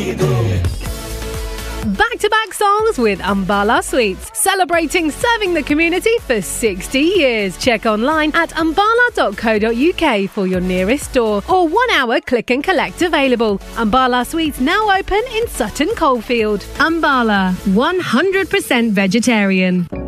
Back-to-back songs with Ambala Sweets, celebrating serving the community for 60 years. Check online at ambala.co.uk for your nearest store or 1 hour click and collect available. Ambala Sweets now open in Sutton Coldfield. Ambala, 100% vegetarian.